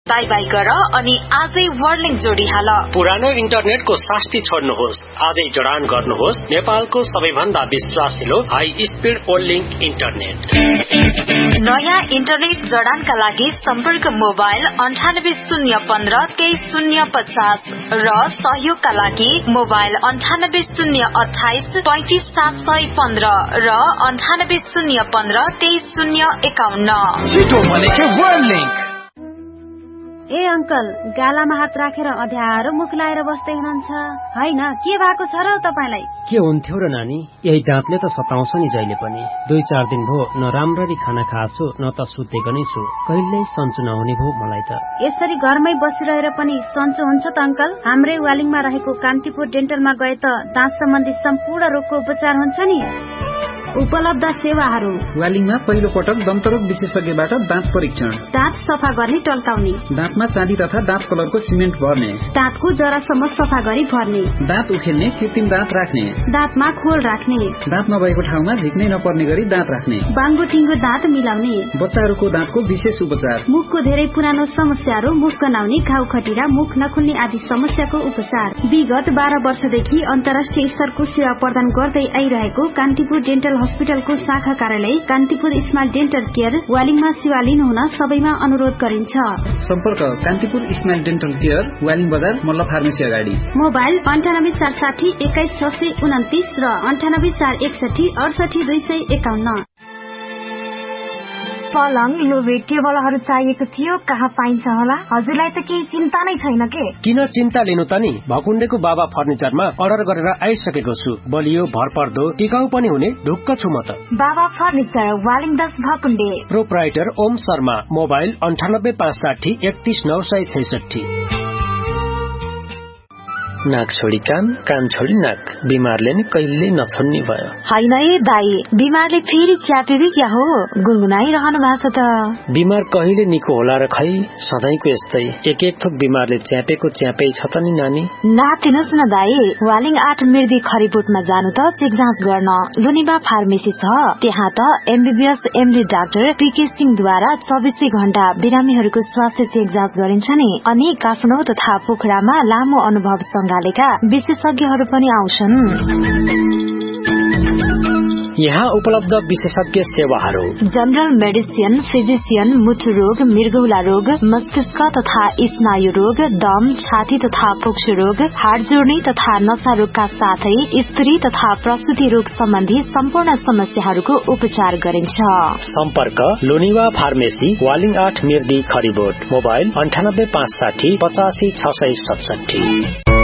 By by गर अनि आजै वर्लिङ जोडिहाल। पुरानो इन्टरनेटको शास्ति छोड्नुहोस्, आजै जडान गर्नुहोस् नेपालको सबैभन्दा विश्वासिलो हाई स्पिड वर्लिङ इन्टरनेट। नयाँ इन्टरनेट जडानका लागि सम्पर्क मोबाइल 9801532050 र सहयोगका लागि मोबाइल 980128535715 र 9801532051। ए अंकल, गालामा हात राखेर अध्यारो मुख लाएर बस्दै हुनुहुन्छ हैन? के भएको छ र तपाईलाई? के हुन्थ्यो र नानी, यही दाँतले त सताउँछ नि जहिले पनि। 2-4 दिन भो न राम्ररी खाना खाछु न त सुतेको नै छु। कहिल्यै सन्चो नहुने भो मलाई त। यसरी घरमै बसिरहेर पनि सन्चो हुन्छ त अंकल? हाम्रै वालिङमा रहेको कान्तिपुर डेन्टलमा गए त दाँत सम्बन्धी सम्पूर्ण रोगको उपचार हुन्छ नि। उपलब्ध सेवाहरू: वालिङमा पहिलो पटक दन्तरोग विशेषज्ञबाट दाँत परीक्षण, दाँत सफा गर्ने टल्काउने, दाँतमा चाँदी तथा दाँत कलरको सिमेन्ट भर्ने, दाँतको जरासम्म सफा गरी भर्ने, दाँत उखेल्ने कृत्रिम दाँत राख्ने, दाँतमा खोल राख्ने, दाँत नभएको ठाउँमा झिक्नै नपर्ने गरी दाँत राख्ने, बाङ्गो टिङ्गो दाँत मिलाउने, बच्चाहरूको दाँतको विशेष उपचार, मुखको धेरै पुरानो समस्याहरू, मुख गनाउने, घाउ खटिरा, मुख नखुल्ने आदि समस्याको उपचार। विगत 12 वर्षदेखि अन्तर्राष्ट्रिय स्तरको सेवा प्रदान गर्दै आइरहेको कान्तिपुर डेन्टल हस्पिटलको शाखा कार्यालय कान्तिपुर स्माइल डेन्टल केयर वालिङमा सेवा लिनु हुन सबैमा अनुरोध गरिन्छ। सम्पर्क Kantipur smile dental care, Waling बजार, मल्ल फार्मेसी अगाडि। मोबाइल 9846 21629 र 9841 68251। पलङ, लोबे, टेबलहरू चाहिएको थियो, कहाँ पाइन्छ होला? हजुरलाई त केही चिन्ता नै छैन के? किन चिन्ता लिनु त नि, भकुण्डेको बाबा फर्निचरमा अर्डर गरेर आइसकेको छु। बलियो, भरपर्दो, टिकाउ पनि हुने ढुक्क छु म त। बाबा furniture, Waling 10 भकुण्डे। Proprietor Om Sharma, mobile 9856 31966। नाक छोडी कान, कान छोडी नाक, बिमारले नि कहिले नछोड्ने भयो। हैन ए दाई, बिमारले फेरि च्यापेको क्या हो? गुनगुनाइरहनु भएको छ त। बिमार कहिले निको होला र खै, सधैँको यस्तै एक थोक बिमारले च्यापेको च्यापै छ त नि नानी। नातिनुहोस् न दाई, वालिङ 8 मिर्दी खरिबोटमा जानु त चेक जाँच गर्न। लुनिबा फार्मेसी छ, त्यहाँ त MBBS MD डाक्टर PK सिंहद्वारा 24 घण्टा बिरामीहरूको स्वास्थ्य चेक जाँच गरिन्छ नि। अनि काठमाडौँ तथा पोखरामा लामो अनुभव गालेका विशेषज्ञहरू पनि आउँछन्। यहाँ उपलब्ध विशेषज्ञ सेवाहरू: जनरल मेडिसिन, फिजिसियन, मुटु रोग, मृगौला रोग, मस्तिष्क तथा स्नायु रोग, दम, छाती तथा फोक्सो रोग, हाड जोड्ने तथा नसा रोगका साथै स्त्री तथा प्रसुति रोग सम्बन्धी सम्पूर्ण समस्याहरूको उपचार गरिन्छ। सम्पर्क लोनिवा फार्मेसी, वालिङ 8 मिर्दी खरिबोट, मोबाइल 9856 85 667।